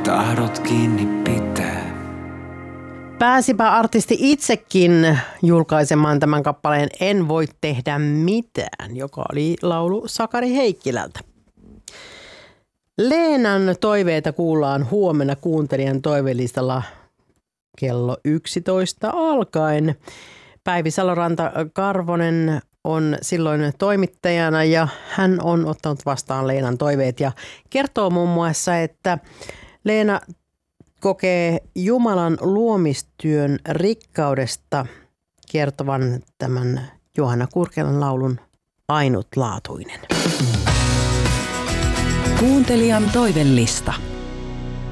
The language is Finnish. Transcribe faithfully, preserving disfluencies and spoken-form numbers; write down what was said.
tahdot kiinni pitää. Pääsipä artisti itsekin julkaisemaan tämän kappaleen En voi tehdä mitään, joka oli laulu Sakari Heikkilältä. Leenan toiveita kuullaan huomenna kuuntelijan toivelistalla kello yksitoista alkaen. Päivi Saloranta-Karvonen on silloin toimittajana ja hän on ottanut vastaan Leenan toiveet ja kertoo muun muassa, että Leena kokee Jumalan luomistyön rikkaudesta kertovan tämän Johanna Kurkelan laulun Ainutlaatuinen. Kuuntelijan toivellista.